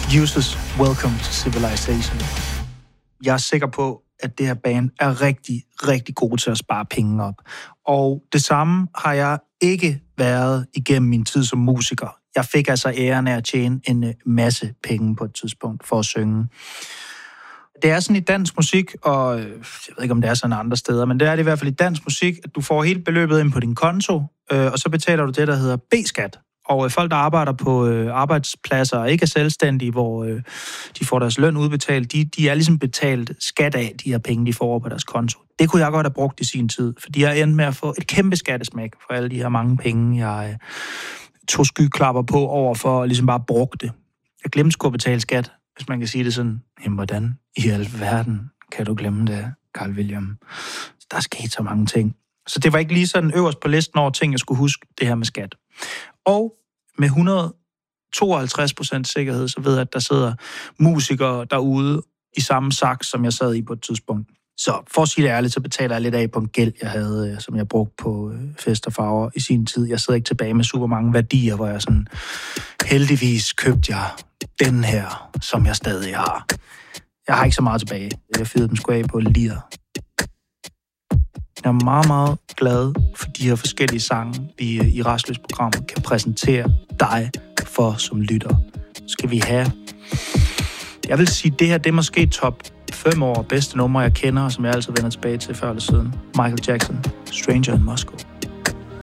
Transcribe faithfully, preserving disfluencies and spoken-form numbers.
Uses Welcome to Civilization. Jeg er sikker på, at det her band er rigtig, rigtig gode til at spare penge op. Og det samme har jeg ikke været igennem min tid som musiker. Jeg fik altså æren af at tjene en masse penge på et tidspunkt for at synge. Det er sådan i dansk musik, og jeg ved ikke, om det er sådan andre steder, men det er det i hvert fald i dansk musik, at du får helt beløbet ind på din konto, og så betaler du det, der hedder B-skat. Og folk, der arbejder på øh, arbejdspladser og ikke er selvstændige, hvor øh, de får deres løn udbetalt, de, de er ligesom betalt skat af de her penge, de får over på deres konto. Det kunne jeg godt have brugt i sin tid, fordi jeg endte med at få et kæmpe skattesmæk for alle de her mange penge, jeg øh, tog skyklapper på over for at ligesom bare bruge det. Jeg glemte sgu at betale skat, hvis man kan sige det sådan. Jamen, hvordan i alverden kan du glemme det, Carl William? Der er sket så mange ting. Så det var ikke lige sådan øverst på listen over ting, jeg skulle huske, det her med skat. Og med et hundrede og tooghalvtreds procent sikkerhed, så ved jeg, at der sidder musikere derude i samme sak, som jeg sad i på et tidspunkt. Så for at sige det ærligt, så betaler jeg lidt af på en gæld, jeg havde, som jeg brugte på fest og farver i sin tid. Jeg sidder ikke tilbage med super mange værdier, hvor jeg sådan, heldigvis købte jeg den her, som jeg stadig har. Jeg har ikke så meget tilbage. Jeg fyrede dem sgu af på lir. Jeg er meget, meget glad for de her forskellige sange, vi i Rastløs-programmet kan præsentere dig for som lytter. Skal vi have... Jeg vil sige, det her det er måske top fem år bedste numre, jeg kender, og som jeg altid vender tilbage til før eller siden. Michael Jackson, Stranger in Moscow.